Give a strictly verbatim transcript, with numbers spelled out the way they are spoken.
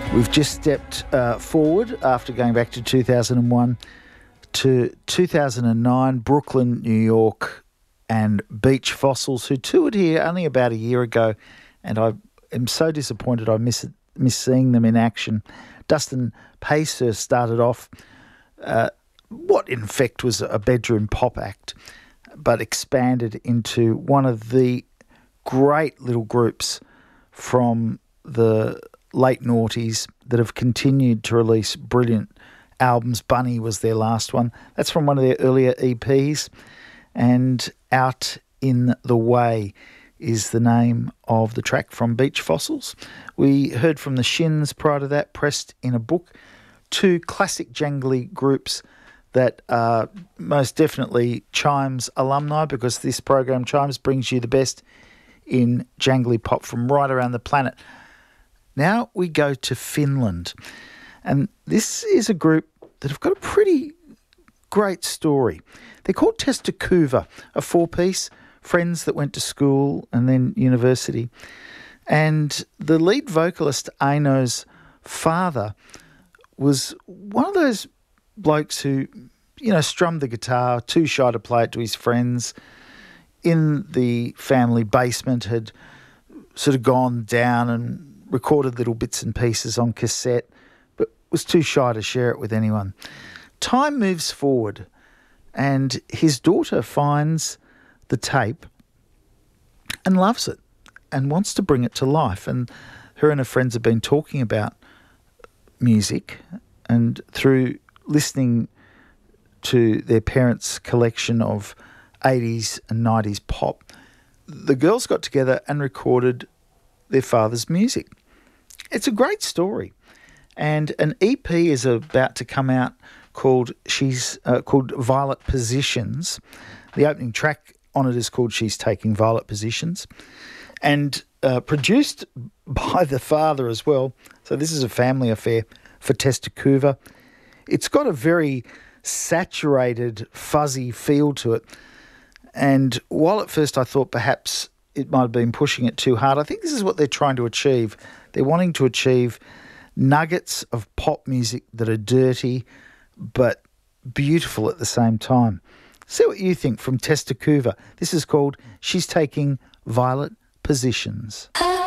We've just stepped uh, forward after going back to two thousand one to two thousand nine, Brooklyn, New York, and Beach Fossils, who toured here only about a year ago, and I am so disappointed I miss, miss seeing them in action. Dustin Pacer started off uh, what in fact was a bedroom pop act, but expanded into one of the great little groups from the late noughties that have continued to release brilliant albums. Bunny was their last one. That's from one of their earlier E Ps. And Out in the Way is the name of the track from Beach Fossils. We heard from the Shins prior to that, Pressed in a Book. Two classic jangly groups that are most definitely Chimes alumni, because this program, Chimes, brings you the best in jangly pop from right around the planet. Now we go to Finland, and this is a group that have got a pretty great story. They're called Testakuva, a four-piece, friends that went to school and then university. And the lead vocalist, Aino's father, was one of those blokes who, you know, strummed the guitar, too shy to play it to his friends, in the family basement, had sort of gone down and recorded little bits and pieces on cassette, but was too shy to share it with anyone. Time moves forward, and his daughter finds the tape and loves it and wants to bring it to life. And her and her friends have been talking about music, and through listening to their parents' collection of eighties and nineties pop, the girls got together and recorded their father's music. It's a great story, and an E P is about to come out called She's uh, called Violet Positions. The opening track on it is called She's Taking Violet Positions, and uh, produced by the father as well. So this is a family affair for Testakuva. It's got a very saturated, fuzzy feel to it, and while at first I thought perhaps it might have been pushing it too hard, I think this is what they're trying to achieve. They're wanting to achieve nuggets of pop music that are dirty but beautiful at the same time. See what you think from Testakuva. This is called She's Taking Violet Positions.